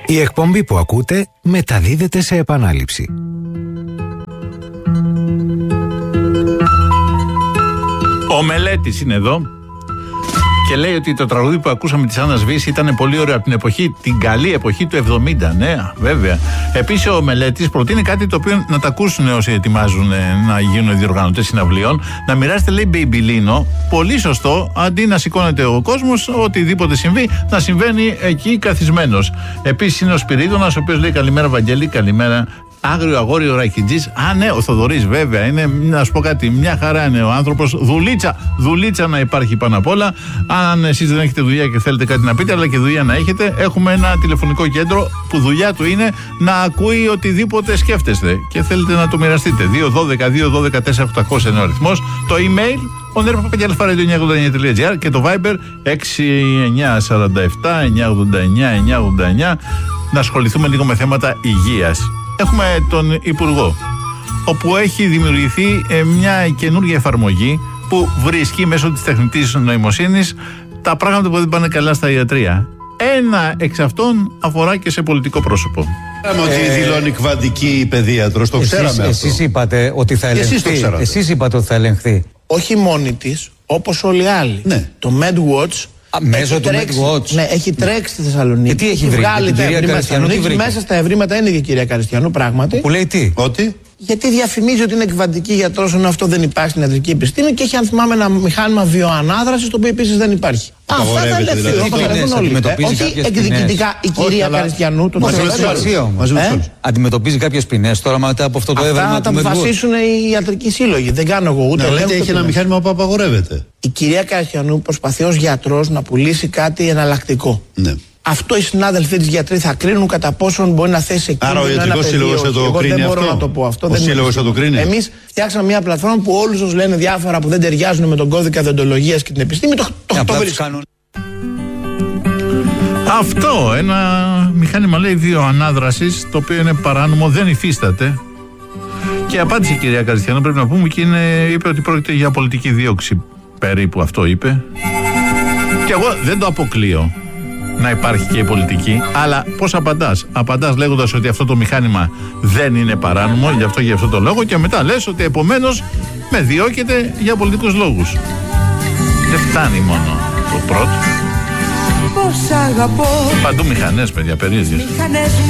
Η εκπομπή που ακούτε μεταδίδεται σε επανάληψη. Ο Μελέτης είναι εδώ και λέει ότι το τραγούδι που ακούσαμε της Άννας Βύση ήταν πολύ ωραίο από την εποχή, την καλή εποχή του 70. Ναι, βέβαια. Επίσης ο Μελέτης προτείνει κάτι το οποίο να τα ακούσουν όσοι ετοιμάζουν να γίνουν διοργανωτές συναυλίων. Να μοιράσετε, λέει, μπεϊμπιλίνο. Πολύ σωστό, αντί να σηκώνεται ο κόσμος, οτιδήποτε συμβεί, να συμβαίνει εκεί καθισμένος. Επίσης είναι ο Σπυρίδωνας, ο οποίος λέει καλημέρα Βαγγέλη, καλημέρα. Άγριο αγόρι ο Ρακιτζής. Α, ναι, ο Θοδωρής, βέβαια. Είναι, να σου πω κάτι, μια χαρά είναι ο άνθρωπος. Δουλίτσα να υπάρχει πάνω απ' όλα. Αν εσείς δεν έχετε δουλειά και θέλετε κάτι να πείτε, αλλά και δουλειά να έχετε, έχουμε ένα τηλεφωνικό κέντρο που δουλειά του είναι να ακούει οτιδήποτε σκέφτεστε και θέλετε να το μοιραστείτε. 212-212-4800 είναι ο αριθμός. Το email onr@989.gr και το Viber 6947-989-989. Να ασχοληθούμε λίγο με θέματα υγείας. Έχουμε τον Υπουργό, όπου έχει δημιουργηθεί μια καινούργια εφαρμογή που βρίσκει μέσω της τεχνητής νοημοσύνης τα πράγματα που δεν πάνε καλά στα ιατρεία. Ένα εξ αυτών αφορά και σε πολιτικό πρόσωπο. Ξέραμε ότι δηλώνει κβαντική παιδίατρος, το ξέραμε. Εσείς είπατε ότι θα ελεγχθεί. Εσείς είπατε ότι θα ελεγχθεί. Όχι μόνη της, όπως όλοι οι άλλοι. Ναι. Το MedWatch. Μέσω του MedWatch. Ναι, έχει τρέξει στη Θεσσαλονίκη. Και τι έχει βρει, βγάλει τα ευρήματα. Μέσα στα ευρήματα είναι και η κυρία Καριστιανού, πράγματι. Που λέει τι? Ότι. Γιατί διαφημίζει ότι είναι εκβαντική γιατρός, ενώ αυτό δεν υπάρχει στην ιατρική επιστήμη και έχει, αν θυμάμαι, ένα μηχάνημα βιοανάδρασης, το οποίο επίσης δεν υπάρχει. Αυτά θα ελεγχθούν. Όχι εκδικητικά η κυρία Καριστιανού. Αντιμετωπίζει κάποιες ποινές τώρα μετά από αυτό το έβρεμα. Αυτά θα τα αποφασίσουν οι ιατρικοί σύλλογοι. Δεν κάνω εγώ ούτε έλεγχο. Έχει ένα μηχάνημα που απαγορεύεται. Η κυρία Καριστιανού προσπαθεί ως γιατρός να πουλήσει κάτι εναλλακτικό. Ναι. Αυτό οι συνάδελφοί της γιατροί θα κρίνουν κατά πόσον μπορεί να θέσει σε κίνδυνο. Άρα ο Ιατρικός Σύλλογος θα το κρίνει αυτό. Δεν μπορώ να το πω αυτό. Ο Σύλλογος θα το κρίνει. Εμείς φτιάξαμε μια πλατφόρμα που όλους όσους λένε διάφορα που δεν ταιριάζουν με τον κώδικα δεοντολογίας και την επιστήμη το βρίσκουν. Αυτό, ένα μηχάνημα, λέει, βιοανάδρασης, το οποίο είναι παράνομο, δεν υφίσταται. Και απάντησε η κυρία Καριστιανού, πρέπει να πούμε, και είπε ότι πρόκειται για πολιτική δίωξη. Περίπου αυτό είπε. Και εγώ δεν το αποκλείω να υπάρχει και η πολιτική, αλλά πώς απαντάς? Απαντάς λέγοντας ότι αυτό το μηχάνημα δεν είναι παράνομο, γι' αυτό το λόγο, και μετά λες ότι επομένως με διώκεται για πολιτικούς λόγους. Δεν φτάνει μόνο το πρώτο. Παντού μηχανές, παιδιά, περίεργες.